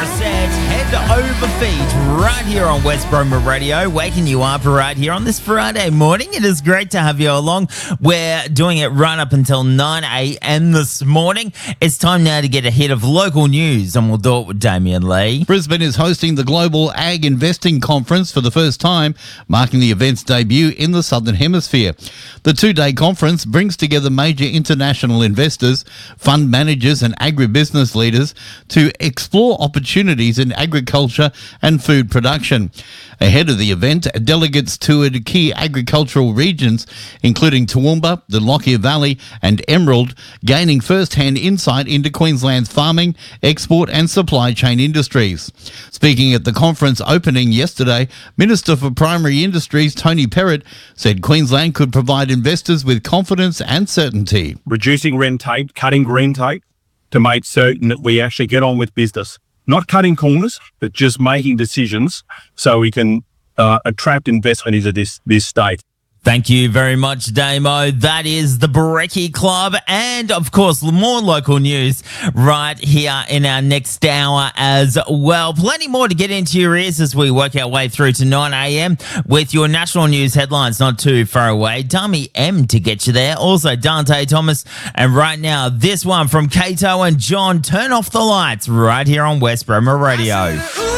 Morissette, head over feet, right here on West Bromwich Radio, waking you up right here on this Friday morning. It is great to have you along. We're doing it right up until 9 a.m. this morning. It's time now to get a hit of local news, and we'll do it with Damien Lee. Brisbane is hosting the Global Ag Investing Conference for the first time, marking the event's debut in the Southern Hemisphere. The two-day conference brings together major international investors, fund managers and agribusiness leaders to explore opportunities in agriculture and food production. Ahead of the event, delegates toured key agricultural regions, including Toowoomba, the Lockyer Valley and Emerald, gaining first-hand insight into Queensland's farming, export and supply chain industries. Speaking at the conference opening yesterday, Minister for Primary Industries Tony Perrott said Queensland could provide investors with confidence and certainty. Reducing red tape, cutting green tape to make certain that we actually get on with business. Not cutting corners, but just making decisions so we can attract investment into this state. Thank you very much, Damo. That is the Brekkie Club, and of course, more local news right here in our next hour as well. Plenty more to get into your ears as we work our way through to 9 a.m. with your national news headlines not too far away. Dummy M to get you there. Also, Dante Thomas. And right now, this one from Kato and John. Turn off the lights right here on West Bromwich Radio.